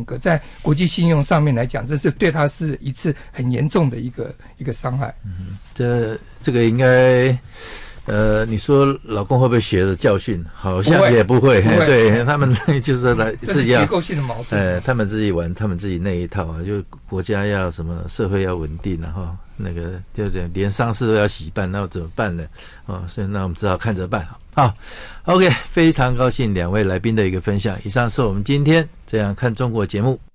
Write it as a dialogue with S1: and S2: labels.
S1: 整个在国际信用上面来讲，这是对他是一次很严重的一个伤害。
S2: 这个应该。你说老公会不会学了教训？好像也不会。对，他们就是来自己要
S1: 结构性的矛盾。
S2: 他们自己玩他们自己那一套啊，就国家要什么，社会要稳定，然后那个就连丧事都要喜办，那怎么办呢？所以那我们只好看着办。好 ，OK， 非常高兴两位来宾的一个分享。以上是我们今天这样看中国节目。